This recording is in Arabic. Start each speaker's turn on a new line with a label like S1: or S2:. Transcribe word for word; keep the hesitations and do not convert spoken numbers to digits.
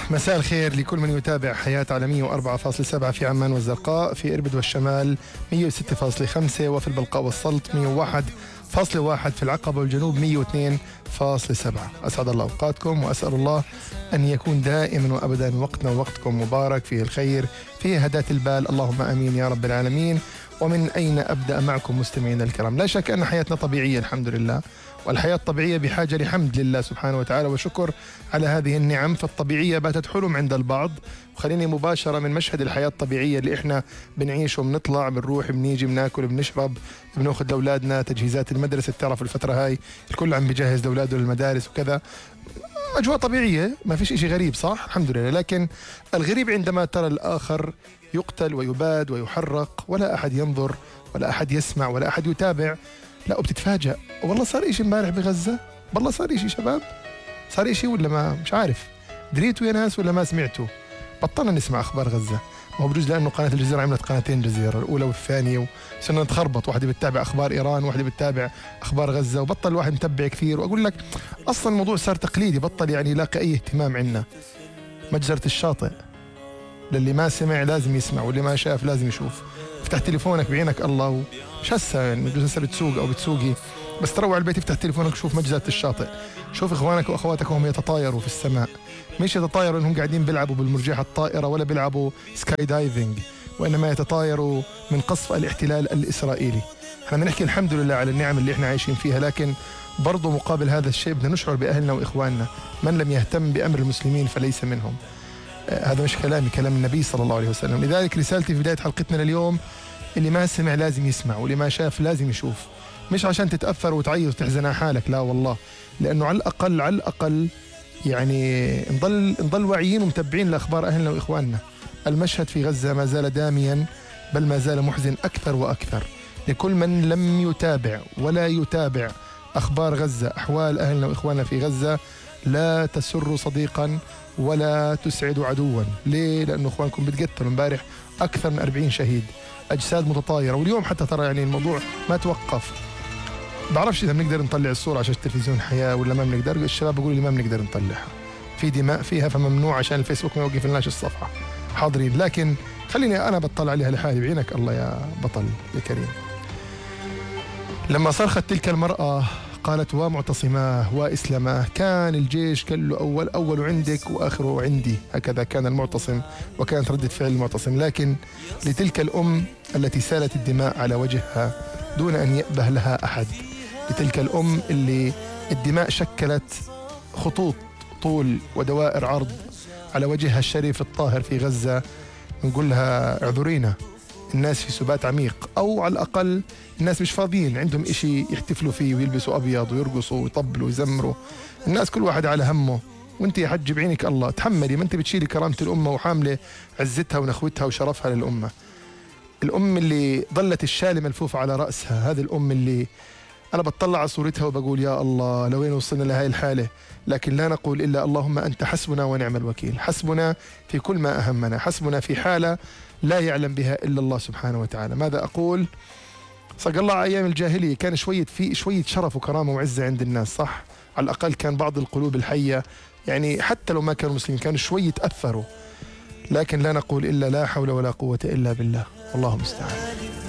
S1: مساء الخير لكل من يتابع حياة على مية وأربعة فاصلة سبعة في عمان والزرقاء، في إربد والشمال مية وستة فاصلة خمسة، وفي البلقاء والسلط مية وواحد فاصلة واحد، في العقبة والجنوب مية واثنين فاصلة سبعة. أسعد الله أوقاتكم، وأسأل الله أن يكون دائما وأبدا وقتنا ووقتكم مبارك، فيه الخير، فيه هداة البال، اللهم آمين يا رب العالمين. ومن أين أبدأ معكم مستمعينا الكرام؟ لا شك أن حياتنا طبيعية الحمد لله، والحياة الطبيعية بحاجة لحمد لله سبحانه وتعالى وشكر على هذه النعم. فالطبيعية باتت حلم عند البعض، وخليني مباشرة من مشهد الحياة الطبيعية اللي إحنا بنعيشه، بنطلع بنروح بنيجي بناكل بنشرب، بناخذ لأولادنا تجهيزات المدرسة. بتعرف الفترة هاي الكل عم بيجهز لأولاده للمدارس وكذا، أجواء طبيعية ما فيش إشي غريب، صح الحمد لله. لكن الغريب عندما ترى الآخر يقتل ويباد ويحرق، ولا أحد ينظر ولا أحد يسمع ولا أحد يتابع. لا، وبتتفاجأ والله صار إشي امبارح بغزة، والله صار إشي شباب، صار إشي ولا ما مش عارف، دريتوا يا ناس ولا ما سمعتوا؟ بطلنا نسمع أخبار غزة. ما هو بجوز لأنه قناة الجزيرة عملت قناتين جزيرة، الأولى والثانية، وصرنا نتخربط، واحدة بتتابع أخبار إيران وواحدة بتتابع أخبار غزة، وبطل الواحد متابع كثير. وأقول لك أصلا الموضوع صار تقليدي، بطل يعني يلاقي أي اهتمام عنا. مجزرة الشاطئ، للي ما سمع لازم يسمع، واللي ما شاف لازم يشوف. افتح تليفونك بعينك الله، مش هسه يعني بجوز هسه بتسوق أو بتسوقي، بس تروح على البيت افتح تليفونك وشوف مجزرة الشاطئ، شوف إخوانك وأخواتك وهم يتطايروا في السماء، مش يتطايروا إنهم قاعدين بيلعبوا بالمرجحة الطائرة ولا بيلعبوا سكاي دايفنج، وإنما يتطايروا من قصف الاحتلال الإسرائيلي. احنا بنحكي الحمد لله على النعم اللي احنا عايشين فيها، لكن برضو مقابل هذا الشيء بدنا نشعر بأهلنا وإخواننا. من لم يهتم بأمر المسلمين فليس منهم. آه هذا مش كلامي، كلام النبي صلى الله عليه وسلم. لذلك رسالتي في بداية حلقتنا لليوم، اللي ما سمع لازم يسمع، واللي ما شاف لازم يشوف. مش عشان تتأثر وتعيط وتحزن على حالك، لا والله، لأنه على الأقل على الأقل يعني نضل نضل واعيين ومتبعين لأخبار أهلنا وإخواننا. المشهد في غزة ما زال داميا، بل ما زال محزن أكثر وأكثر. لكل من لم يتابع ولا يتابع أخبار غزة، أحوال أهلنا وإخواننا في غزة لا تسر صديقا ولا تسعد عدوا. ليه؟ لأنه إخوانكم بتقتلوا امبارح أكثر من أربعين شهيد، أجساد متطايرة، واليوم حتى ترى يعني الموضوع ما توقف. بعرفش إذا بنقدر نطلع الصورة عشان التلفزيون حياة ولا ما بنقدر. الشباب بيقولوا لي ما بنقدر نطلعها، في دماء فيها فممنوع عشان الفيسبوك ما يوقف لناش الصفحة. حاضرين، لكن خليني أنا بطلع عليها لحالي بعينك الله يا بطل يا كريم. لما صرخت تلك المرأة قالت: ومعتصماه وإسلاماه، كان الجيش كله أول أول عندك وآخره عندي. هكذا كان المعتصم، وكانت ردة فعل المعتصم. لكن لتلك الأم التي سالت الدماء على وجهها دون أن يأبه لها أحد، لتلك الأم اللي الدماء شكلت خطوط طول ودوائر عرض على وجهها الشريف الطاهر في غزة، نقول لها اعذرينا، الناس في سبات عميق، أو على الأقل الناس مش فاضيين، عندهم إشي يحتفلوا فيه ويلبسوا أبيض ويرقصوا ويطبلوا ويزمروا. الناس كل واحد على همه، وانت يا حج بعينك الله تحملي، ما انت بتشيلي كرامة الأمة وحاملة عزتها ونخوتها وشرفها للأمة. الأم اللي ظلت الشالة ملفوفة على رأسها، هذه الأم اللي أنا بطلع على صورتها وبقول يا الله لوين وصلنا لهذه الحالة. لكن لا نقول إلا اللهم أنت حسبنا ونعم الوكيل، حسبنا في كل ما أهمنا، حسبنا في حالة لا يعلم بها إلا الله سبحانه وتعالى. ماذا أقول؟ صدق الله، أيام الجاهلية كان شوية في شوية شرف وكرامة وعزة عند الناس، صح؟ على الأقل كان بعض القلوب الحية يعني حتى لو ما كانوا مسلمين كانوا شوية تأثروا. لكن لا نقول إلا لا حول ولا قوة إلا بالله، والله المستعان.